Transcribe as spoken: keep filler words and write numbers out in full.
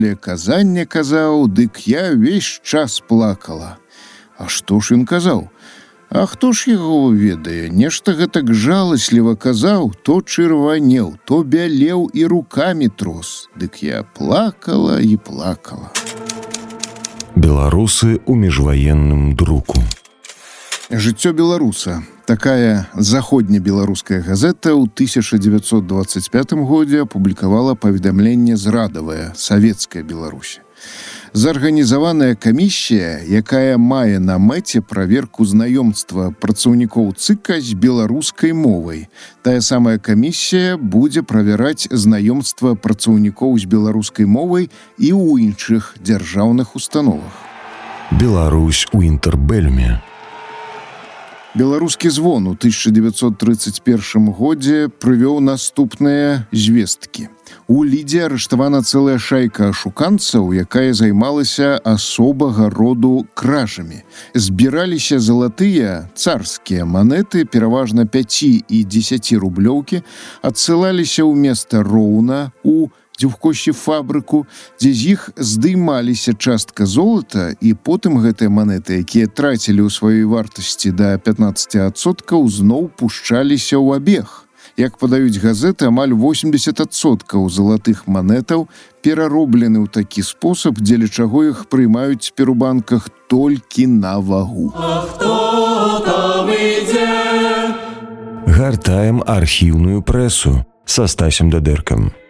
казанне казаў, дык я ўвесь час плакала. А што ж ён казаў? А хто ж яго ведае? Нешта гэтак жаласліва казаў, то чырванеў, то бялеў і рукамі трос. Дык я плакала і плакала. Беларусы ў міжваенным друку. Жыццё беларуса. Такая заходнебеларуская газета ў тысяча дзевяцьсот дваццаць пятым годзе апублікавала паведамленне зрадавае «Савецкая Беларусь». Зарганізаваная камісія, якая мае на мэце праверку знаёмства працаўнікоў ЦК з беларускай мовай. Тая самая камісія будзе правяраць знаёмства працаўнікоў з беларускай мовай і ў іншых дзяржаўных установах. Беларусь у інтэрбэльме. Беларускі звон у тысяча дзевяцьсот трыццаць першым годзе прывёў наступныя звесткі. У Лідзе арыштавана цэлая шайка ашуканцаў, якая займалася асобага роду кражамі. Збіраліся залатыя царскія манеты, пераважна пяці і дзесяці рублёўкі, адсылаліся ў места Роўна у Дзюхкоші фабрыку, дзе з іх здымаліся частка золата, і потым гэтыя манеты, якія трацілі ў сваёй вартасці да пятнаццаць адсоткаў, зноў пушчаліся ў абег. Як падаюць газеты, амаль восемьдесят адсоткаў залатых манетаў перароблены ў такі спосаб, дзеля чаго іх прыймаюць цяпер у банках толькі на вагу. А хто там ідзе? Гартаем архіўную прэсу са Стасем Дадэркам.